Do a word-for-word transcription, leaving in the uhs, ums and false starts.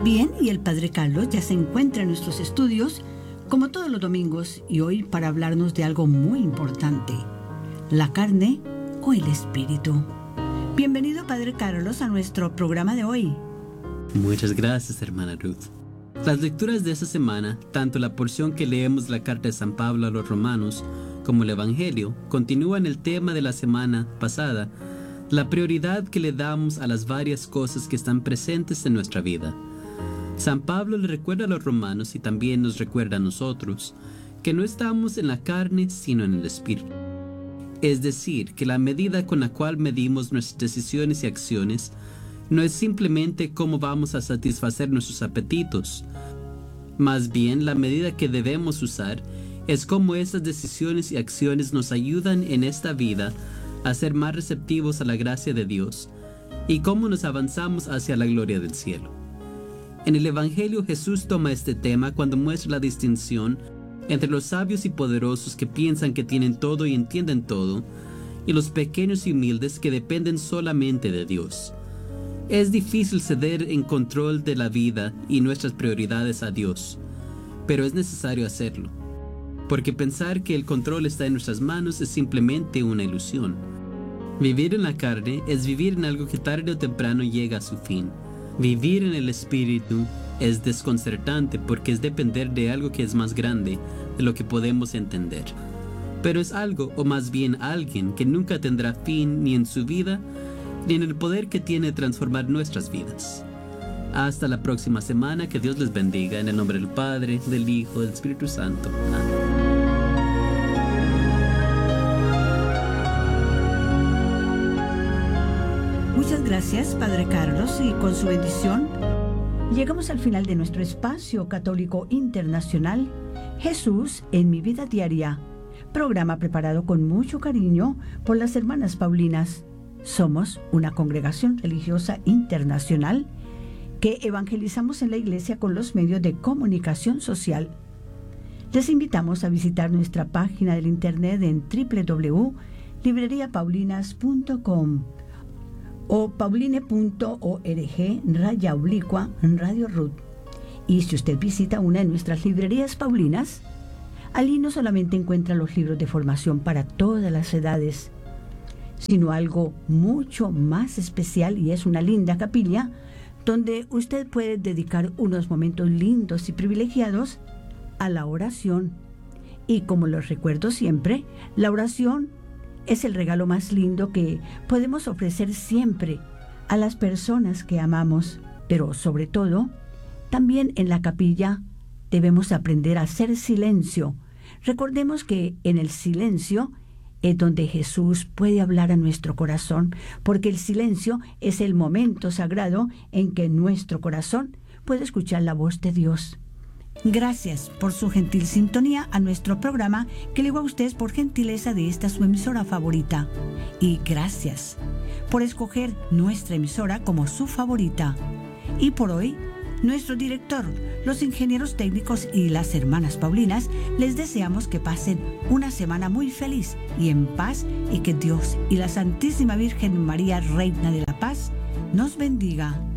Bien, y el Padre Carlos ya se encuentra en nuestros estudios, como todos los domingos, y hoy para hablarnos de algo muy importante, la carne o el espíritu. Bienvenido, Padre Carlos, a nuestro programa de hoy. Muchas gracias, hermana Ruth. Las lecturas de esta semana, tanto la porción que leemos de la carta de San Pablo a los romanos, como el Evangelio, continúan el tema de la semana pasada, la prioridad que le damos a las varias cosas que están presentes en nuestra vida. San Pablo le recuerda a los romanos y también nos recuerda a nosotros que no estamos en la carne sino en el espíritu. Es decir, que la medida con la cual medimos nuestras decisiones y acciones no es simplemente cómo vamos a satisfacer nuestros apetitos. Más bien, la medida que debemos usar es cómo esas decisiones y acciones nos ayudan en esta vida a ser más receptivos a la gracia de Dios y cómo nos avanzamos hacia la gloria del cielo. En el Evangelio, Jesús toma este tema cuando muestra la distinción entre los sabios y poderosos que piensan que tienen todo y entienden todo, y los pequeños y humildes que dependen solamente de Dios. Es difícil ceder en control de la vida y nuestras prioridades a Dios, pero es necesario hacerlo, porque pensar que el control está en nuestras manos es simplemente una ilusión. Vivir en la carne es vivir en algo que tarde o temprano llega a su fin. Vivir en el espíritu es desconcertante porque es depender de algo que es más grande de lo que podemos entender. Pero es algo, o más bien alguien, que nunca tendrá fin ni en su vida, ni en el poder que tiene de transformar nuestras vidas. Hasta la próxima semana, que Dios les bendiga, en el nombre del Padre, del Hijo, del Espíritu Santo. Amén. Muchas gracias, Padre Carlos, y con su bendición llegamos al final de nuestro espacio católico internacional Jesús en mi vida diaria, programa preparado con mucho cariño por las hermanas Paulinas. Somos una congregación religiosa internacional que evangelizamos en la iglesia con los medios de comunicación social. Les invitamos a visitar nuestra página del internet en doble u doble u doble u punto librería paulinas punto com o pauline punto org raya oblicua Radio Ruth. Y si usted visita una de nuestras librerías paulinas, allí no solamente encuentra los libros de formación para todas las edades, sino algo mucho más especial, y es una linda capilla donde usted puede dedicar unos momentos lindos y privilegiados a la oración. Y como los recuerdo siempre, la oración es el regalo más lindo que podemos ofrecer siempre a las personas que amamos, pero sobre todo, también en la capilla debemos aprender a hacer silencio. Recordemos que en el silencio es donde Jesús puede hablar a nuestro corazón, porque el silencio es el momento sagrado en que nuestro corazón puede escuchar la voz de Dios. Gracias por su gentil sintonía a nuestro programa, que le digo a ustedes por gentileza de esta su emisora favorita. Y gracias por escoger nuestra emisora como su favorita. Y por hoy, nuestro director, los ingenieros técnicos y las hermanas Paulinas les deseamos que pasen una semana muy feliz y en paz, y que Dios y la Santísima Virgen María, Reina de la Paz, nos bendiga.